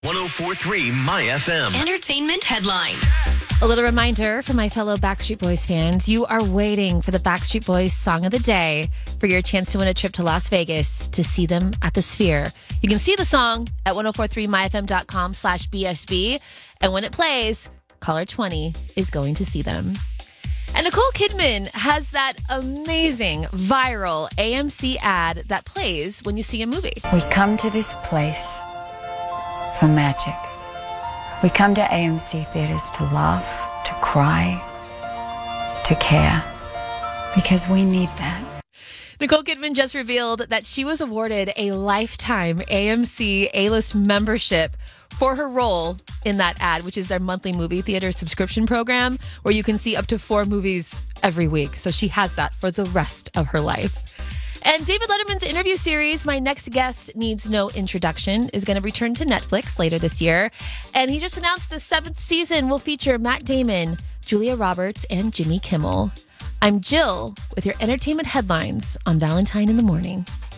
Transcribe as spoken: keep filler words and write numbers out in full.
one oh four point three My F M. Entertainment headlines. A little reminder for my fellow Backstreet Boys fans, you are waiting for the Backstreet Boys Song of the Day for your chance to win a trip to Las Vegas to see them at the Sphere. You can see the song at ten forty-three my f m dot com slash B S B. And when it plays, caller twenty is going to see them. And Nicole Kidman has that amazing viral A M C ad that plays when you see a movie. We come to this place for magic. We come to A M C theaters to laugh, to cry, to care, because we need that. Nicole Kidman just revealed that she was awarded a lifetime A M C A-list membership for her role in that ad, which is their monthly movie theater subscription program where you can see up to four movies every week. So she has that for the rest of her life. And David Letterman's interview series, My Next Guest Needs No Introduction, is going to return to Netflix later this year. And he just announced the seventh season will feature Matt Damon, Julia Roberts, and Jimmy Kimmel. I'm Jill with your entertainment headlines on Valentine in the Morning.